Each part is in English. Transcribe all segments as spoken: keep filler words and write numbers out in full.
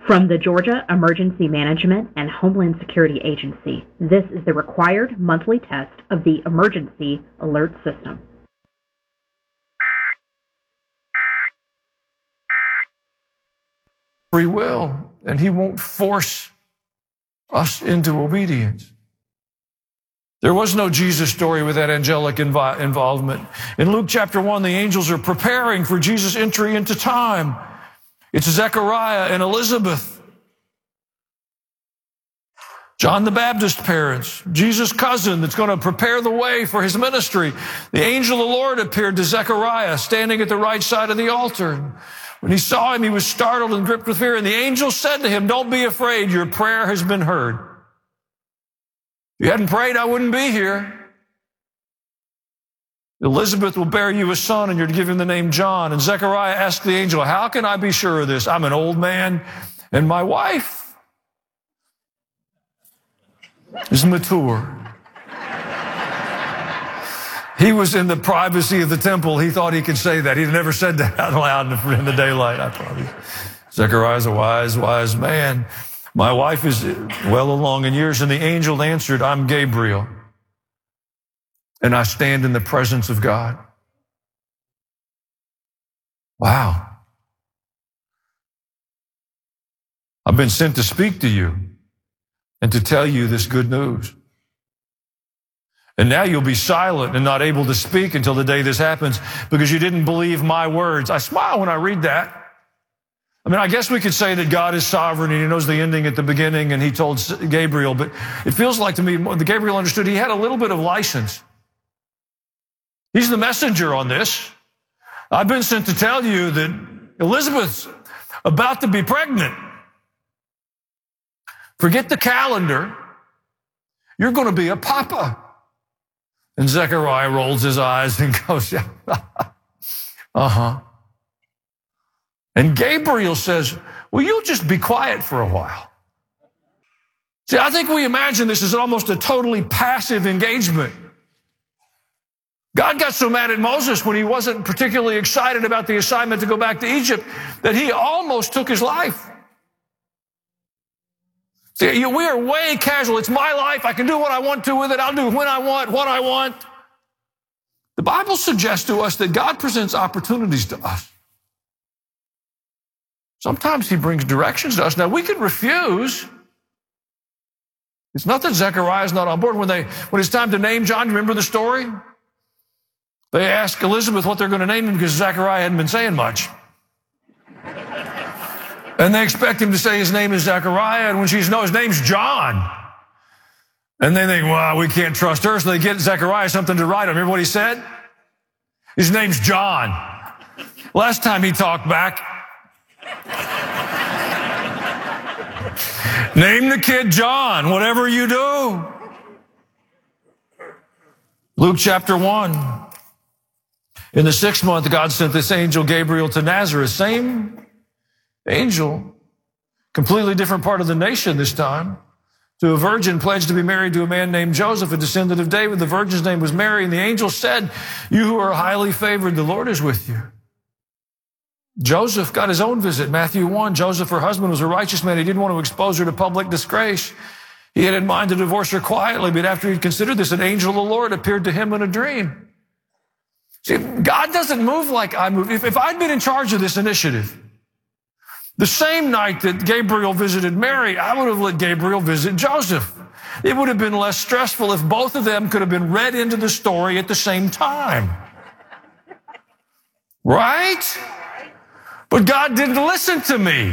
From the Georgia Emergency Management and Homeland Security Agency, this is the required monthly test of the Emergency Alert System. Free will, and he won't force us into obedience. There was no Jesus story with that angelic invi- involvement. In Luke chapter one, the angels are preparing for Jesus' entry into time. It's Zechariah and Elizabeth, John the Baptist's parents, Jesus' cousin that's going to prepare the way for his ministry. The angel of the Lord appeared to Zechariah standing at the right side of the altar. When he saw him, he was startled and gripped with fear. And the angel said to him, "Don't be afraid, your prayer has been heard." If you hadn't prayed, I wouldn't be here. Elizabeth will bear you a son, and you're to give him the name John. And Zechariah asked the angel, "How can I be sure of this? I'm an old man, and my wife is mature." He was in the privacy of the temple. He thought he could say that. He'd never said that out loud in the daylight, I probably. Zechariah's a wise, wise man. "My wife is well along in years." And the angel answered, "I'm Gabriel, and I stand in the presence of God." Wow. I've been sent to speak to you and to tell you this good news. And now you'll be silent and not able to speak until the day this happens because you didn't believe my words. I smile when I read that. I mean, I guess we could say that God is sovereign and he knows the ending at the beginning, and he told Gabriel, but it feels like to me, the Gabriel understood he had a little bit of license. He's the messenger on this. I've been sent to tell you that Elizabeth's about to be pregnant. Forget the calendar. You're going to be a papa. And Zechariah rolls his eyes and goes, "Yeah, uh-huh." And Gabriel says, "Well, you'll just be quiet for a while." See, I think we imagine this as almost a totally passive engagement. God got so mad at Moses when he wasn't particularly excited about the assignment to go back to Egypt that he almost took his life. See, we are way casual. It's my life. I can do what I want to with it. I'll do when I want, what I want. The Bible suggests to us that God presents opportunities to us. Sometimes he brings directions to us. Now, we can refuse. It's not that Zechariah is not on board. When they, when it's time to name John, you remember the story? They ask Elizabeth what they're going to name him because Zechariah hadn't been saying much. And they expect him to say his name is Zechariah, and when she says, "No, his name's John." And they think, "Well, we can't trust her," so they get Zechariah something to write on. Remember what he said? His name's John. Last time he talked back. Name the kid John, whatever you do. Luke chapter one. In the sixth month, God sent this angel Gabriel to Nazareth. Same angel, completely different part of the nation this time, to a virgin pledged to be married to a man named Joseph, a descendant of David. The virgin's name was Mary, and the angel said, "You who are highly favored, the Lord is with you." Joseph got his own visit. Matthew one, Joseph, her husband, was a righteous man. He didn't want to expose her to public disgrace. He had in mind to divorce her quietly, but after he'd considered this, an angel of the Lord appeared to him in a dream. See, God doesn't move like I move. If, if I'd been in charge of this initiative, the same night that Gabriel visited Mary, I would have let Gabriel visit Joseph. It would have been less stressful if both of them could have been read into the story at the same time. Right? But God didn't listen to me.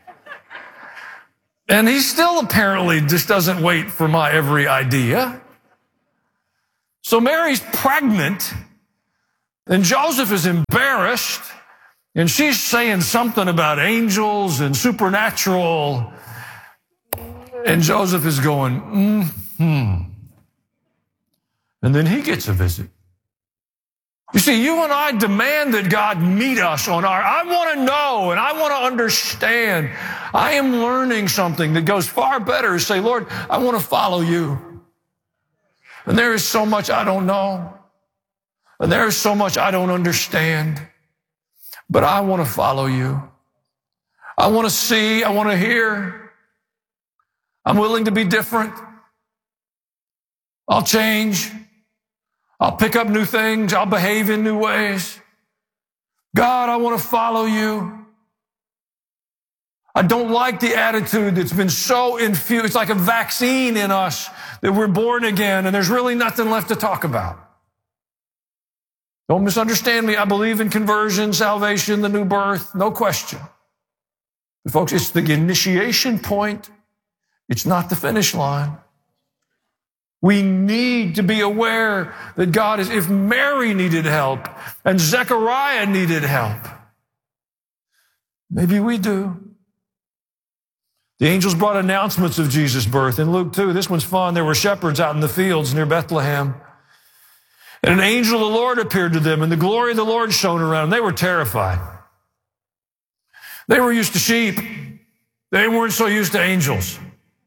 And he still apparently just doesn't wait for my every idea. So Mary's pregnant, and Joseph is embarrassed, and she's saying something about angels and supernatural. And Joseph is going, mm-hmm. And then he gets a visit. You see, you and I demand that God meet us on our, I want to know and I want to understand. I am learning something that goes far better to say, "Lord, I want to follow you. And there is so much I don't know. And there is so much I don't understand. But I want to follow you. I want to see. I want to hear. I'm willing to be different. I'll change. I'll pick up new things. I'll behave in new ways. God, I want to follow you. I don't like the attitude that's been so infused. It's like a vaccine in us that we're born again and there's really nothing left to talk about. Don't misunderstand me. I believe in conversion, salvation, the new birth, no question. But folks, it's the initiation point. It's not the finish line. We need to be aware that God is, if Mary needed help and Zechariah needed help, maybe we do. The angels brought announcements of Jesus' birth. In Luke two, this one's fun. There were shepherds out in the fields near Bethlehem. And an angel of the Lord appeared to them, and the glory of the Lord shone around them. They were terrified. They were used to sheep. They weren't so used to angels.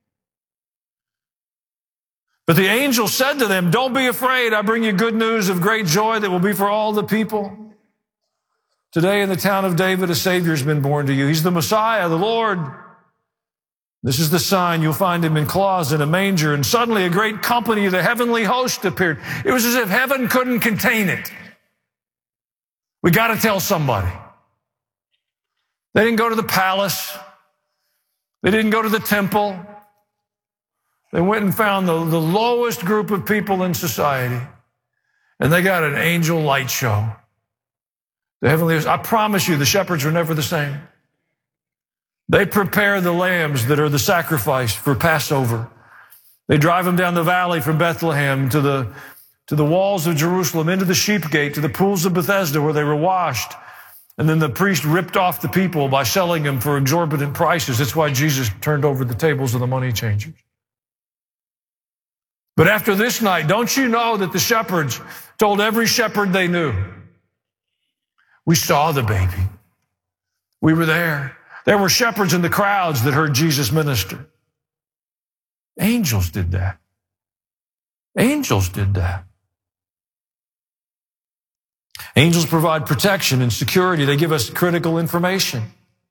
But the angel said to them, don't be afraid. I bring you good news of great joy that will be for all the people. Today in the town of David, a Savior has been born to you. He's the Messiah, the Lord. This is the sign. You'll find him in cloths in a manger. And suddenly a great company of the heavenly host appeared. It was as if heaven couldn't contain it. We got to tell somebody. They didn't go to the palace. They didn't go to the temple. They went and found the, the lowest group of people in society. And they got an angel light show. The heavenly host. I promise you, the shepherds are never the same. They prepare the lambs that are the sacrifice for Passover. They drive them down the valley from Bethlehem to the, to the walls of Jerusalem, into the sheep gate, to the pools of Bethesda where they were washed. And then the priest ripped off the people by selling them for exorbitant prices. That's why Jesus turned over the tables of the money changers. But after this night, don't you know that the shepherds told every shepherd they knew, we saw the baby. We were there. There were shepherds in the crowds that heard Jesus minister. Angels did that. Angels did that. Angels provide protection and security. They give us critical information.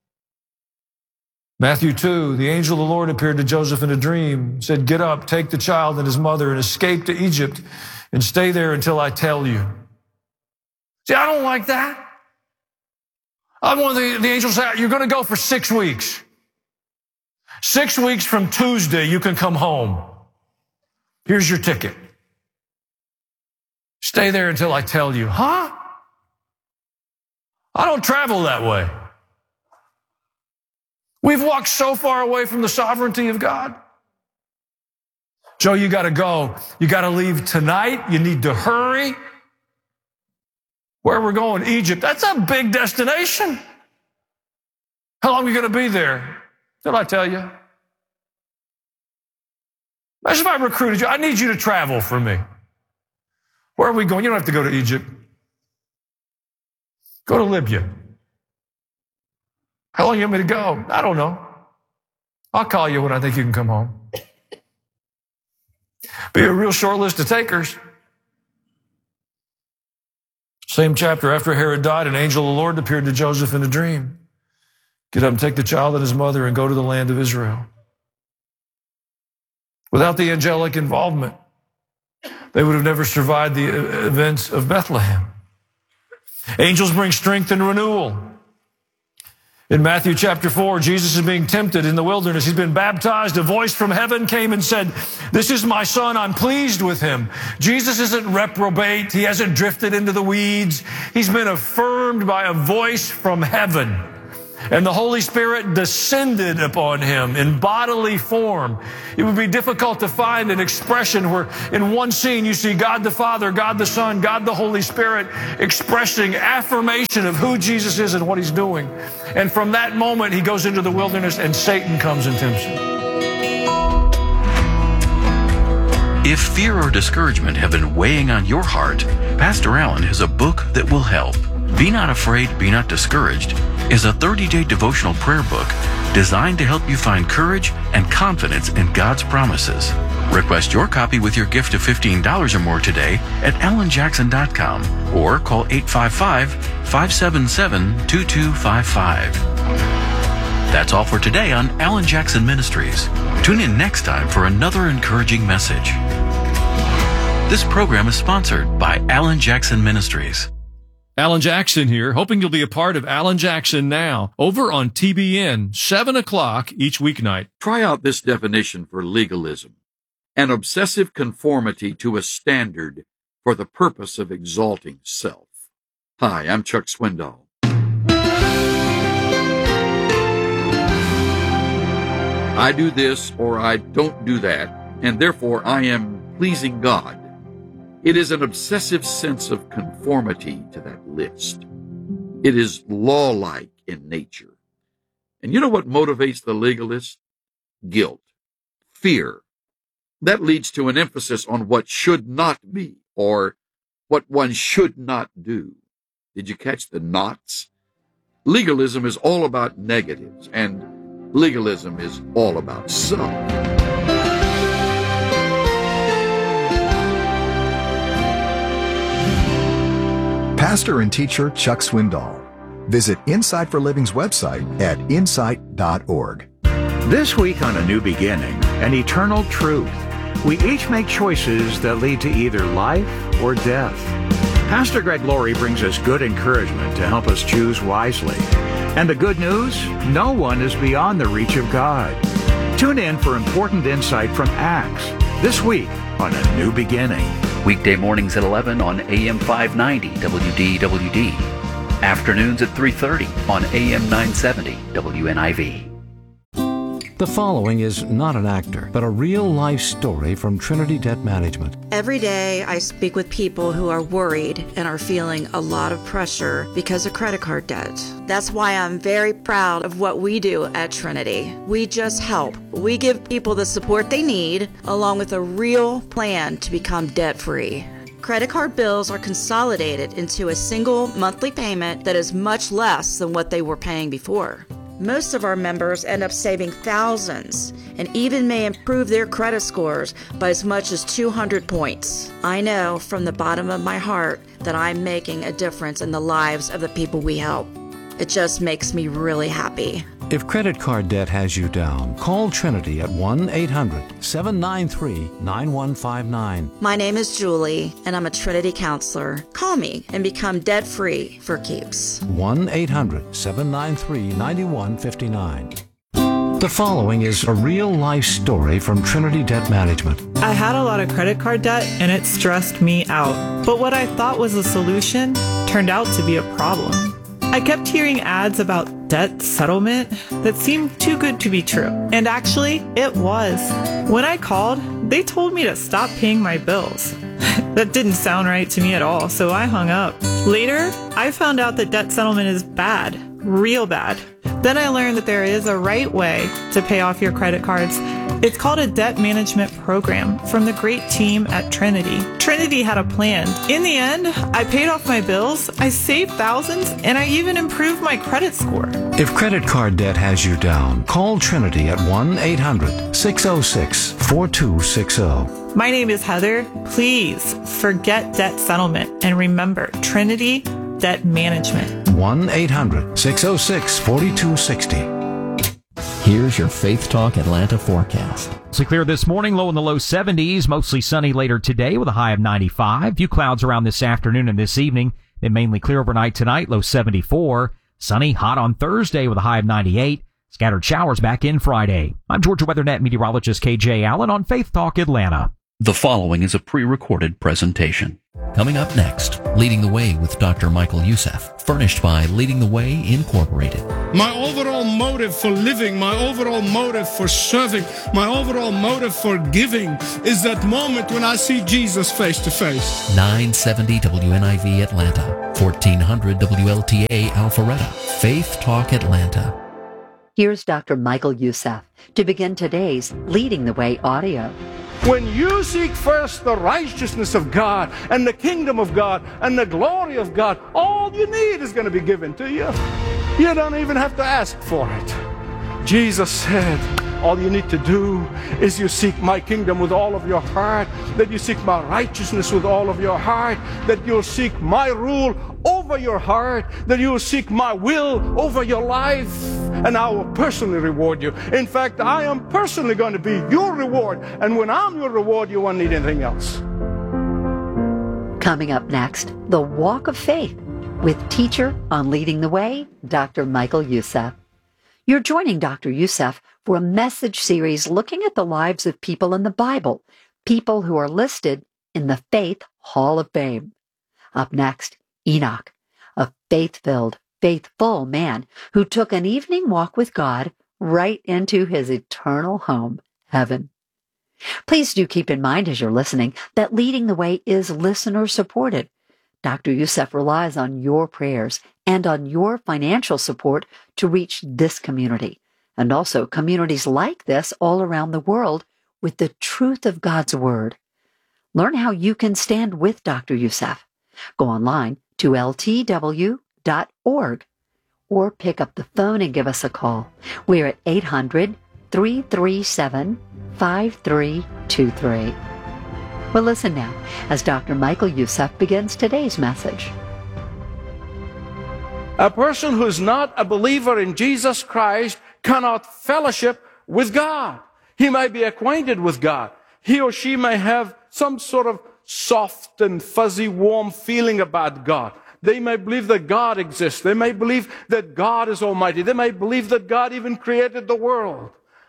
Matthew two, the angel of the Lord appeared to Joseph in a dream, said, get up, take the child and his mother and escape to Egypt and stay there until I tell you. See, I don't like that. I want the, the angel to say, you're going to go for six weeks. Six weeks from Tuesday, you can come home. Here's your ticket. Stay there until I tell you. Huh? I don't travel that way. We've walked so far away from the sovereignty of God. Joe, you got to go. You got to leave tonight. You need to hurry. Where we're going, Egypt. That's a big destination. How long are you going to be there? Till I tell you. Imagine if I recruited you. I need you to travel for me. Where are we going? You don't have to go to Egypt. Go to Libya. How long do you want me to go? I don't know. I'll call you when I think you can come home. Be a real short list of takers. Same chapter, after Herod died, an angel of the Lord appeared to Joseph in a dream. Get up and take the child and his mother and go to the land of Israel. Without the angelic involvement, they would have never survived the events of Bethlehem. Angels bring strength and renewal. In Matthew chapter four, Jesus is being tempted in the wilderness. He's been baptized. A voice from heaven came and said, this is my son. I'm pleased with him. Jesus isn't reprobate. He hasn't drifted into the weeds. He's been affirmed by a voice from heaven. And the Holy Spirit descended upon him in bodily form. It would be difficult to find an expression where in one scene you see God the Father, God the Son, God the Holy Spirit expressing affirmation of who Jesus is and what he's doing. And from that moment, he goes into the wilderness and Satan comes and tempts him. If fear or discouragement have been weighing on your heart, Pastor Allen has a book that will help. Be Not Afraid, Be Not Discouraged is a thirty-day devotional prayer book designed to help you find courage and confidence in God's promises. Request your copy with your gift of fifteen dollars or more today at alan jackson dot com or call eight five five, five seven seven, two two five five. That's all for today on Alan Jackson Ministries. Tune in next time for another encouraging message. This program is sponsored by Alan Jackson Ministries. Alan Jackson here, hoping you'll be a part of Alan Jackson Now, over on T B N, seven o'clock each weeknight. Try out this definition for legalism: an obsessive conformity to a standard for the purpose of exalting self. Hi, I'm Chuck Swindoll. I do this or I don't do that, and therefore I am pleasing God. It is an obsessive sense of conformity to that list. It is law-like in nature. And you know what motivates the legalist? Guilt, fear. That leads to an emphasis on what should not be, or what one should not do. Did you catch the knots? Legalism is all about negatives, and legalism is all about self. Pastor and teacher Chuck Swindoll. Visit Insight for Living's website at insight dot org. This week on A New Beginning, an eternal truth. We each make choices that lead to either life or death. Pastor Greg Laurie brings us good encouragement to help us choose wisely. And the good news, no one is beyond the reach of God. Tune in for important insight from Acts this week on A New Beginning. Weekday mornings at eleven on A M five ninety W D W D. Afternoons at three thirty on A M nine seventy W N I V. The following is not an actor, but a real-life story from Trinity Debt Management. Every day I speak with people who are worried and are feeling a lot of pressure because of credit card debt. That's why I'm very proud of what we do at Trinity. We just help. We give people the support they need, along with a real plan to become debt-free. Credit card bills are consolidated into a single monthly payment that is much less than what they were paying before. Most of our members end up saving thousands and even may improve their credit scores by as much as two hundred points. I know from the bottom of my heart that I'm making a difference in the lives of the people we help. It just makes me really happy. If credit card debt has you down, call Trinity at one eight hundred seven nine three nine one five nine. My name is Julie, and I'm a Trinity counselor. Call me and become debt-free for keeps. one eight hundred seven nine three nine one five nine. The following is a real-life story from Trinity Debt Management. I had a lot of credit card debt, and it stressed me out. But what I thought was a solution turned out to be a problem. I kept hearing ads about debt settlement that seemed too good to be true. And actually, it was. When I called, they told me to stop paying my bills. That didn't sound right to me at all, so I hung up. Later, I found out that debt settlement is bad, real bad. Then I learned that there is a right way to pay off your credit cards. It's called a debt management program from the great team at Trinity. Trinity had a plan. In the end, I paid off my bills, I saved thousands, and I even improved my credit score. If credit card debt has you down, call Trinity at one eight hundred six oh six four two six oh. My name is Heather. Please forget debt settlement and remember Trinity Debt Management. one eight hundred six oh six four two six oh. Here's your Faith Talk Atlanta forecast. Mostly clear this morning, low in the low seventies, mostly sunny later today with a high of ninety-five. Few clouds around this afternoon and this evening, then mainly clear overnight tonight, low seventy-four. Sunny, hot on Thursday with a high of ninety-eight. Scattered showers back in Friday. I'm Georgia WeatherNet meteorologist K J Allen on Faith Talk Atlanta. The following is a pre-recorded presentation. Coming up next, Leading the Way with Doctor Michael Youssef, furnished by Leading the Way Incorporated. My overall motive for living, my overall motive for serving, my overall motive for giving is that moment when I see Jesus face to face. nine seventy W N I V Atlanta, fourteen hundred W L T A Alpharetta, Faith Talk Atlanta. Here's Doctor Michael Youssef to begin today's Leading the Way audio. When you seek first the righteousness of God and the kingdom of God and the glory of God, all you need is going to be given to you. You don't even have to ask for it. Jesus said, all you need to do is you seek my kingdom with all of your heart, that you seek my righteousness with all of your heart, that you'll seek my rule over your heart, that you will seek my will over your life, and I will personally reward you. In fact, I am personally going to be your reward, and when I'm your reward, you won't need anything else. Coming up next, the Walk of Faith with teacher on Leading the Way, Doctor Michael Youssef. You're joining Doctor Youssef for a message series looking at the lives of people in the Bible, people who are listed in the Faith Hall of Fame. Up next, Enoch, a faith-filled, faithful man who took an evening walk with God right into his eternal home, heaven. Please do keep in mind as you're listening that Leading the Way is listener-supported. Doctor Youssef relies on your prayers and on your financial support to reach this community, and also communities like this all around the world with the truth of God's Word. Learn how you can stand with Doctor Youssef. Go online to L T W dot org or pick up the phone and give us a call. We're at eight hundred, three three seven, five three two three. Well, listen now as Doctor Michael Youssef begins today's message. A person who's not a believer in Jesus Christ cannot fellowship with God. He may be acquainted with God. He or she may have some sort of soft and fuzzy, warm feeling about God. They may believe that God exists. They may believe that God is almighty. They may believe that God even created the world.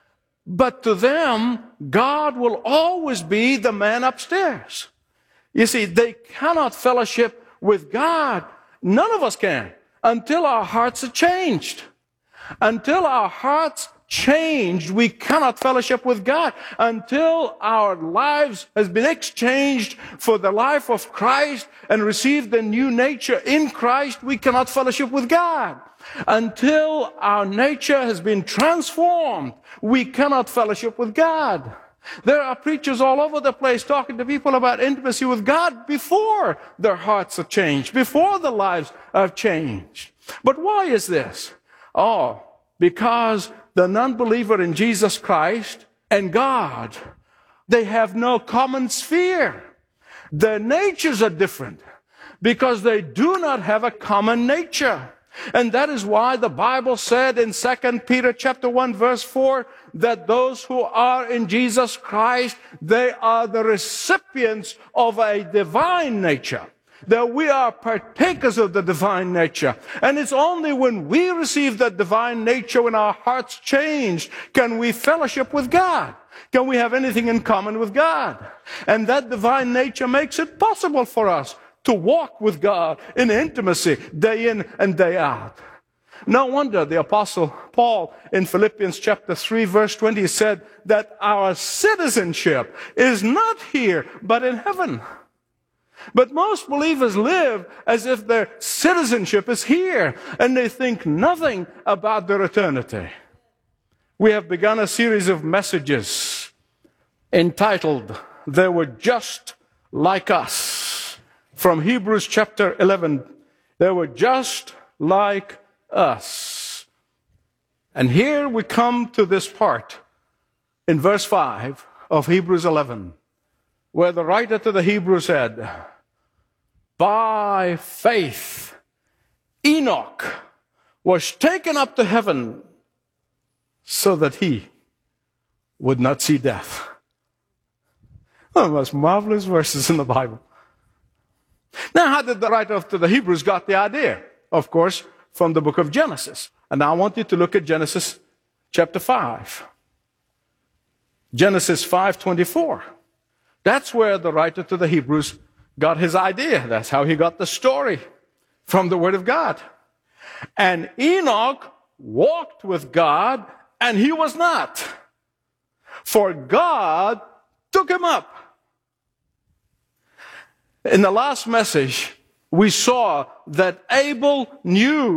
But to them, God will always be the man upstairs. You see, they cannot fellowship with God. None of us can until our hearts are changed. Until our hearts changed, we cannot fellowship with God. Until our lives has been exchanged for the life of Christ and received a new nature in Christ, we cannot fellowship with God. Until our nature has been transformed, we cannot fellowship with God. There are preachers all over the place talking to people about intimacy with God before their hearts are changed, before their lives are changed. But why is this? Oh, because the non-believer in Jesus Christ and God, they have no common sphere. Their natures are different because they do not have a common nature. And that is why the Bible said in Second Peter chapter one verse four that those who are in Jesus Christ, they are the recipients of a divine nature. That we are partakers of the divine nature. And it's only when we receive that divine nature, when our hearts change, can we fellowship with God. Can we have anything in common with God? And that divine nature makes it possible for us to walk with God in intimacy day in and day out. No wonder the Apostle Paul in Philippians chapter three verse twenty said that our citizenship is not here but in heaven. But most believers live as if their citizenship is here and they think nothing about their eternity. We have begun a series of messages entitled, "They Were Just Like Us." From Hebrews chapter eleven, they were just like us. And here we come to this part in verse five of Hebrews eleven, where the writer to the Hebrews said, "By faith, Enoch was taken up to heaven so that he would not see death." One of the most marvelous verses in the Bible. Now, how did the writer to the Hebrews got the idea? Of course, from the book of Genesis. And I want you to look at Genesis chapter five. Genesis five twenty-four. That's where the writer to the Hebrews got his idea. That's how he got the story from the Word of God. And Enoch walked with God, and he was not, for God took him up. In the last message, we saw that Abel knew